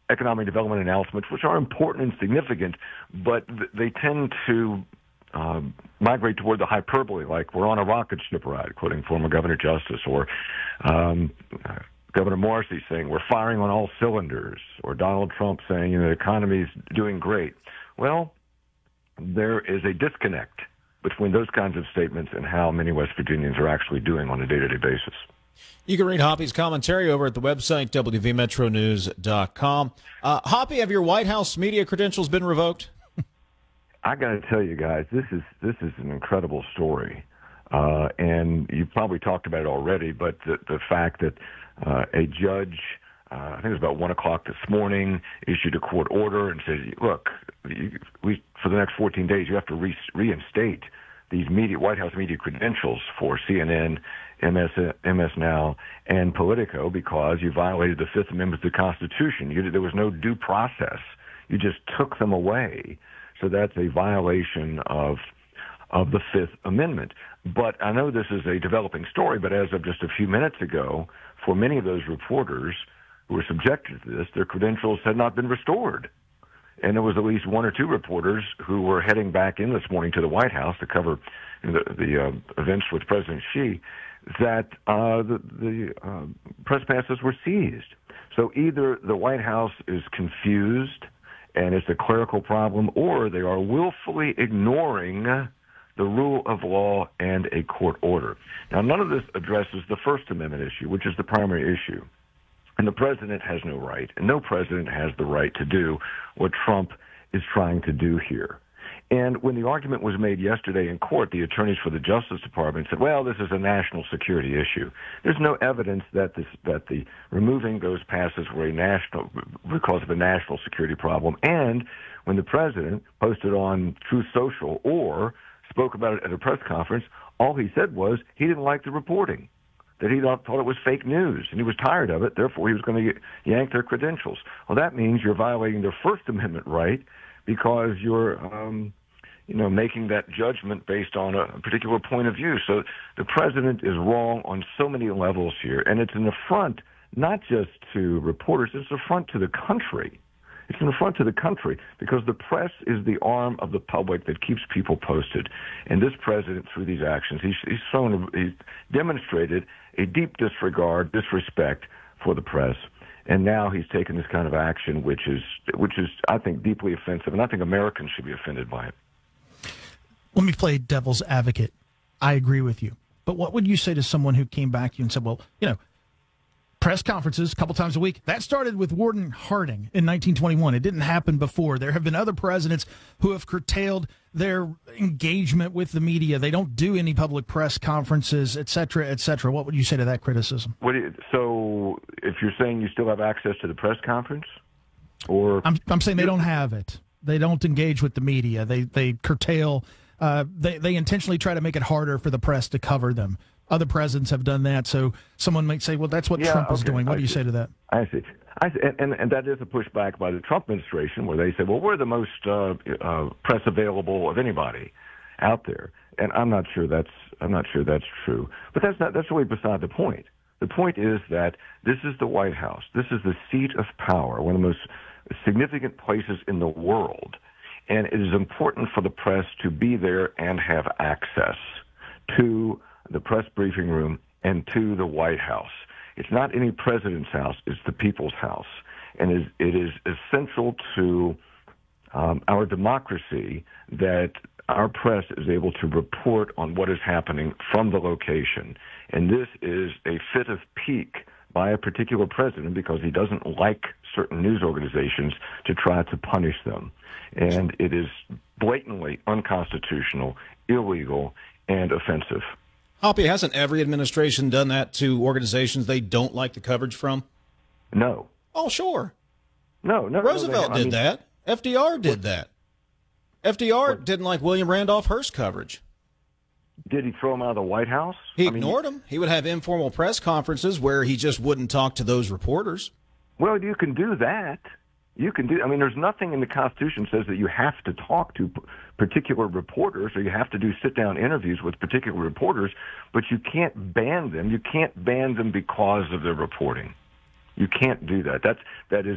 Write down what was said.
economic development announcements, which are important and significant, but they tend to migrate toward the hyperbole, like we're on a rocket ship ride, quoting former Governor Justice, or Governor Morrissey saying we're firing on all cylinders, or Donald Trump saying the economy's doing great. Well, there is a disconnect between those kinds of statements and how many West Virginians are actually doing on a day-to-day basis. You can read Hoppy's commentary over at the website, wvmetronews.com. Hoppy, have your White House media credentials been revoked? I got to tell you guys, this is an incredible story. And you've probably talked about it already, but the fact that a judge, I think it was about 1 o'clock this morning, issued a court order and said, look, for the next 14 days, you have to reinstate these White House media credentials for CNN, MS Now, and Politico because you violated the Fifth Amendment to the Constitution. There was no due process. You just took them away. So that's a violation of the Fifth Amendment. But I know this is a developing story, but as of just a few minutes ago, for many of those reporters who were subjected to this, their credentials had not been restored. And there was at least 1 or 2 reporters who were heading back in this morning to the White House to cover the events with President Xi, that the press passes were seized. So either the White House is confused and it's a clerical problem, or they are willfully ignoring the rule of law and a court order. Now, none of this addresses the First Amendment issue, which is the primary issue. And the president has no right, and no president has the right to do what Trump is trying to do here. And when the argument was made yesterday in court, the attorneys for the Justice Department said, well, this is a national security issue. There's no evidence that the removing those passes were because of a national security problem. And when the president posted on Truth Social or spoke about it at a press conference, all he said was he didn't like the reporting, that he thought it was fake news, and he was tired of it. Therefore, he was going to yank their credentials. Well, that means you're violating their First Amendment right because you're making that judgment based on a particular point of view. So the president is wrong on so many levels here, and it's an affront not just to reporters, it's an affront to the country. It's an affront to the country because the press is the arm of the public that keeps people posted. And this president, through these actions, he's demonstrated a deep disrespect for the press. And now he's taken this kind of action, which is, I think, deeply offensive. And I think Americans should be offended by it. Let me play devil's advocate. I agree with you. But what would you say to someone who came back to you and said, well, press conferences a couple times a week, that started with Warden Harding in 1921. It didn't happen before. There have been other presidents who have curtailed their engagement with the media. They don't do any public press conferences, et cetera, et cetera. What would you say to that criticism? So if you're saying you still have access to the press conference? Or I'm saying they don't have it. They don't engage with the media. They curtail. They intentionally try to make it harder for the press to cover them. Other presidents have done that, so someone might say, well, that's what Trump is doing. What do you say to that? I see. And that is a pushback by the Trump administration where they say, well, we're the most press available of anybody out there. And I'm not sure that's true. But that's really beside the point. The point is that this is the White House. This is the seat of power, one of the most significant places in the world. And it is important for the press to be there and have access to the press briefing room and to the White House. It's not any president's house, it's the people's house. And it is essential to our democracy that our press is able to report on what is happening from the location. And this is a fit of pique by a particular president because he doesn't like certain news organizations to try to punish them. And it is blatantly unconstitutional, illegal, and offensive. Hoppy, hasn't every administration done that to organizations they don't like the coverage from? No. Oh, sure. No. Roosevelt did that. FDR did that. FDR didn't like William Randolph Hearst coverage. Did he throw him out of the White House? He ignored him. He would have informal press conferences where he just wouldn't talk to those reporters. Well, you can do that. There's nothing in the Constitution says that you have to talk to particular reporters or you have to do sit-down interviews with particular reporters, but you can't ban them. You can't ban them because of their reporting. You can't do that. That is